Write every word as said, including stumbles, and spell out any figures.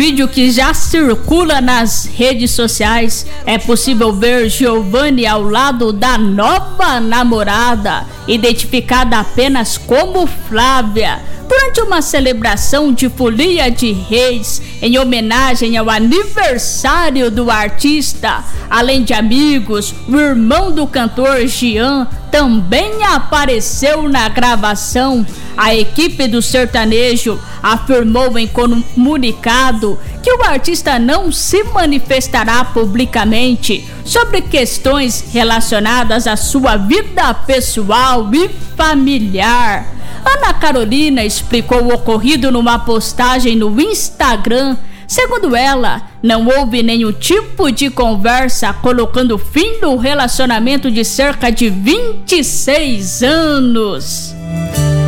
vídeo que já circula nas redes sociais, é possível ver Giovanni ao lado da nova namorada, identificada apenas como Flávia, durante uma celebração de folia de reis em homenagem ao aniversário do artista. Além de amigos, o irmão do cantor Gian também apareceu na gravação. A equipe do sertanejo afirmou em comunicado que o artista não se manifestará publicamente sobre questões relacionadas à sua vida pessoal e familiar. Ana Carolina explicou o ocorrido numa postagem no Instagram. Segundo ela, não houve nenhum tipo de conversa colocando fim no relacionamento de cerca de vinte e seis anos.